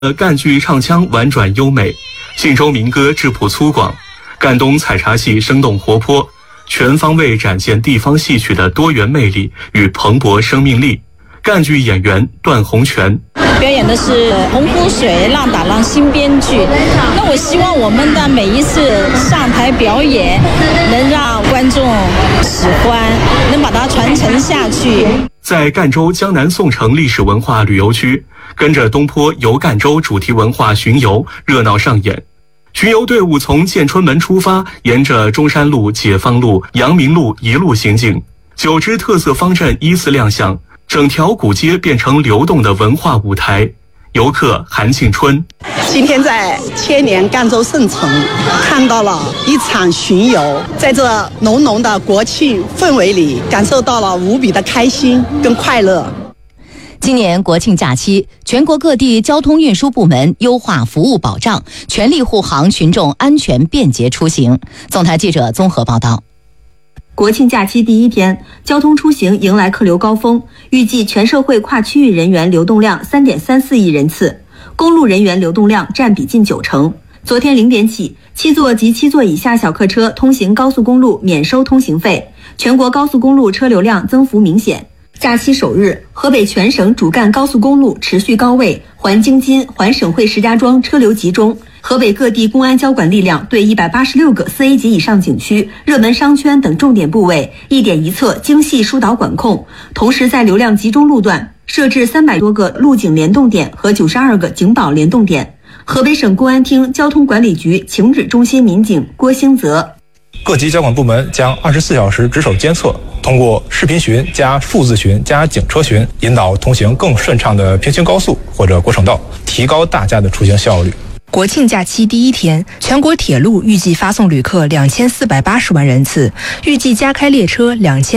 赣剧唱腔婉转优美，信州民歌质朴粗犷，赣东采茶戏生动活泼，全方位展现地方戏曲的多元魅力与蓬勃生命力。赣剧演员段洪泉表演的是《洪湖水浪打浪》新编剧。那我希望我们的每一次上台表演，能让观众喜欢，能把它传承下去。 在赣州江南宋城历史文化旅游区，跟着东坡游赣州主题文化巡游热闹上演。巡游队伍从建春门出发，沿着中山路、解放路、阳明路一路行进，9支特色方阵依次亮相，整条古街变成流动的文化舞台。游客韩庆春： 今天在千年赣州圣城看到了一场巡游，在这浓浓的国庆氛围里，感受到了无比的开心跟快乐。 今年国庆假期，全国各地交通运输部门优化服务保障，全力护航群众安全便捷出行。总台记者综合报道。 国庆假期第一天，交通出行迎来客流高峰，预计全社会跨区域人员流动量 3.34 亿人次，公路人员流动量占比近90%。昨天0点起，7座及7座以下小客车通行高速公路免收通行费，全国高速公路车流量增幅明显。假期首日，河北全省主干高速公路持续高位，环京津、环省会石家庄车流集中。河北各地公安交管力量对186个4A 级以上景区、热门商圈等重点部位一点一策精细疏导管控，同时在流量集中路段设置300多个路警联动点和92个警保联动点。河北省公安厅交通管理局情指中心民警郭兴泽： 各级交管部门将24小时值守监测，通过视频巡加数字巡加警车巡，引导通行更顺畅的平行高速或者国省道，提高大家的出行效率。 国庆假期第一天，全国铁路预计发送旅客2480万人次，预计加开列车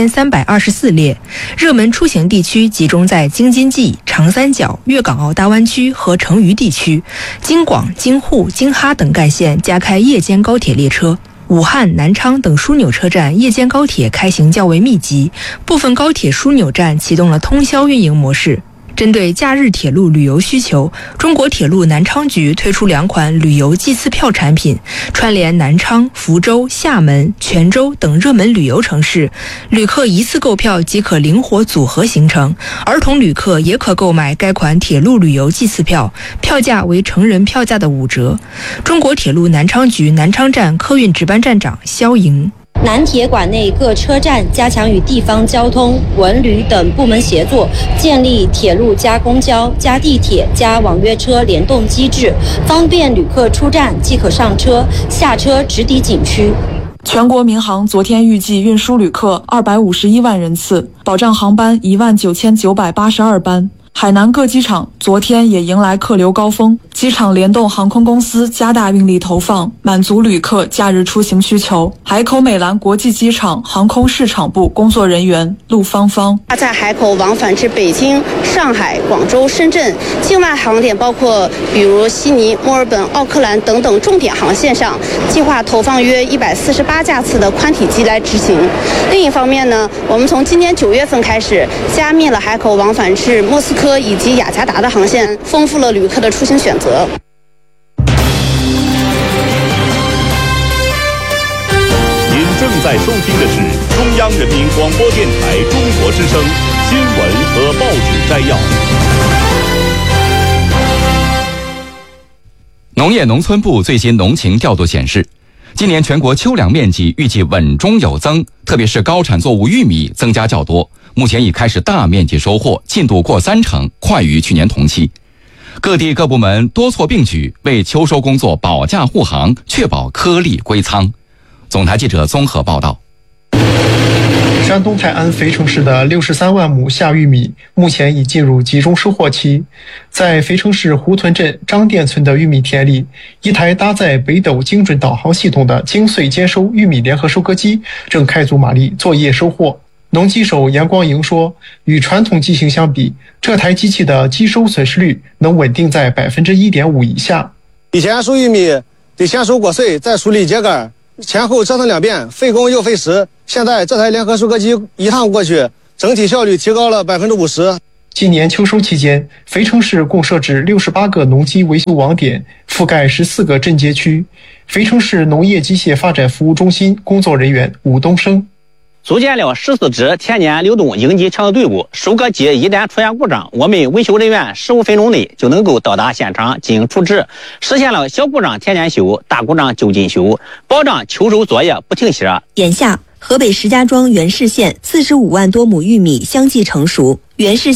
2324列。热门出行地区集中在京津冀、长三角、粤港澳大湾区和成渝地区，京广、京沪、京哈等干线加开夜间高铁列车。武汉、南昌等枢纽车站夜间高铁开行较为密集，部分高铁枢纽站启动了通宵运营模式。针对假日铁路旅游需求，中国铁路南昌局推出2款旅游季次票产品，串联南昌、福州、厦门、泉州等热门旅游城市，旅客一次购票即可灵活组合行程，儿童旅客也可购买该款铁路旅游季次票，票价为成人票价的5折。中国铁路南昌局南昌站客运值班站长肖莹： 南铁管内各车站加强与地方交通、文旅等部门协作，建立铁路加公交加地铁加网约车联动机制，方便旅客出站即可上车，下车直抵景区。 全国民航昨天预计运输旅客251万人次，保障航班19982班。海南各机场昨天也迎来客流高峰，机场联动航空公司加大运力投放，满足旅客假日出行需求。海口美兰国际机场航空市场部工作人员陆芳芳： 在海口往返至北京、上海、广州、深圳境外航点，包括比如悉尼、墨尔本、奥克兰等等重点航线上，计划投放约148架次的宽体机来执行。另一方面呢，我们从今年9月份开始，加密了海口往返至莫斯科以及雅加达的航线，丰富了旅客的出行选择。 您正在收听的是中央人民广播电台中国之声新闻和报纸摘要。 农业农村部最新农情调度显示，今年全国秋粮面积预计稳中有增，特别是高产作物玉米增加较多，目前已开始大面积收获，进度过30%，快于去年同期。各地各部门多措并举，为秋收工作保驾护航，确保颗粒归仓。总台记者综合报道。 山东泰安肥城市的63万亩夏玉米目前已进入集中收获期。在肥城市胡屯镇张店村的玉米田里，一台搭载北斗精准导航系统的精碎兼收玉米联合收割机正开足马力作业收获。农机手杨光营说，与传统机型相比，这台机器的机收损失率能稳定在1.5%以下。 以前收玉米得先收果穗，再处理秸秆，前后折腾2遍，费工又费时。现在这台联合收割机一趟过去，整体效率提高了50%。 今年秋收期间，肥城市共设置68个农机维修网点，覆盖14个镇街区。肥城市农业机械发展服务中心工作人员武东升。 组建了14支田间流动应急抢救队伍，收割机一旦出现故障，我们维修人员15分钟内就能够到达现场进行处置，实现了小故障田间修，大故障就近修，保障秋收作业不停歇。 眼下，河北石家庄元氏县45万多亩玉米相继成熟，元氏